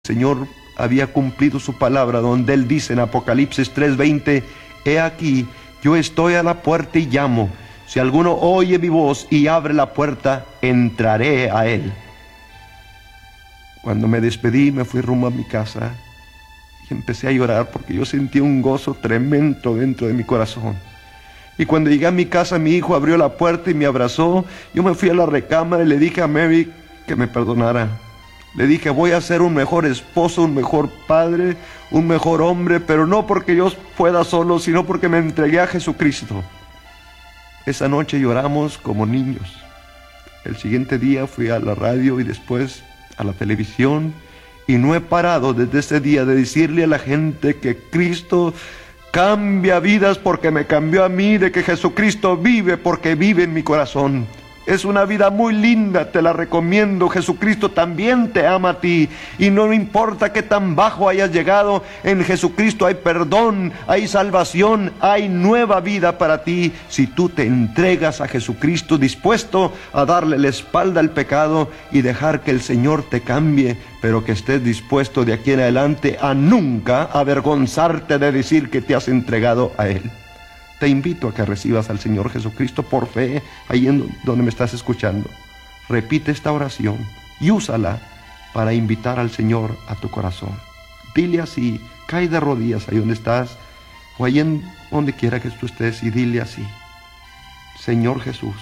El Señor había cumplido su palabra, donde Él dice en Apocalipsis 3:20: he aquí, yo estoy a la puerta y llamo. Si alguno oye mi voz y abre la puerta, entraré a él. Cuando me despedí, me fui rumbo a mi casa y empecé a llorar porque yo sentí un gozo tremendo dentro de mi corazón. Y cuando llegué a mi casa, mi hijo abrió la puerta y me abrazó. Yo me fui a la recámara y le dije a Mary que me perdonara. Le dije: voy a ser un mejor esposo, un mejor padre, un mejor hombre, pero no porque yo pueda solo, sino porque me entregué a Jesucristo. Esa noche lloramos como niños. El siguiente día fui a la radio y después a la televisión, y no he parado desde ese día de decirle a la gente que Cristo cambia vidas porque me cambió a mí, de que Jesucristo vive porque vive en mi corazón. Es una vida muy linda, te la recomiendo. Jesucristo también te ama a ti, y no importa qué tan bajo hayas llegado, en Jesucristo hay perdón, hay salvación, hay nueva vida para ti, si tú te entregas a Jesucristo, dispuesto a darle la espalda al pecado y dejar que el Señor te cambie, pero que estés dispuesto de aquí en adelante a nunca avergonzarte de decir que te has entregado a Él. Te invito a que recibas al Señor Jesucristo por fe, ahí en donde me estás escuchando. Repite esta oración y úsala para invitar al Señor a tu corazón. Dile así, cae de rodillas ahí donde estás, o ahí en donde quiera que tú estés, y dile así: Señor Jesús,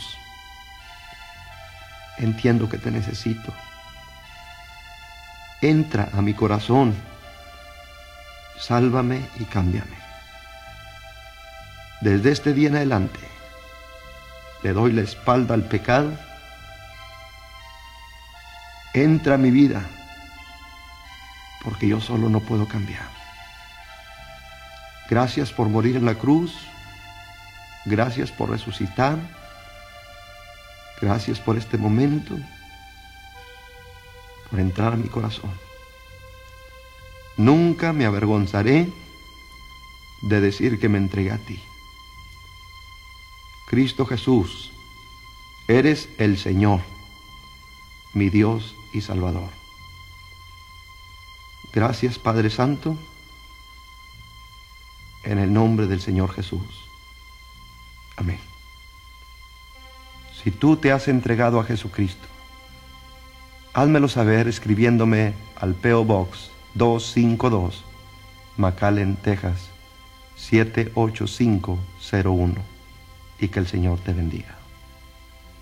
entiendo que te necesito. Entra a mi corazón, sálvame y cámbiame. Desde este día en adelante, le doy la espalda al pecado. Entra a mi vida, porque yo solo no puedo cambiar. Gracias por morir en la cruz. Gracias por resucitar. Gracias por este momento, por entrar a mi corazón. Nunca me avergonzaré de decir que me entregué a ti. Cristo Jesús, eres el Señor, mi Dios y Salvador. Gracias, Padre Santo, en el nombre del Señor Jesús. Amén. Si tú te has entregado a Jesucristo, házmelo saber escribiéndome al P.O. Box 252, McAllen, Texas 78501. Y que el Señor te bendiga.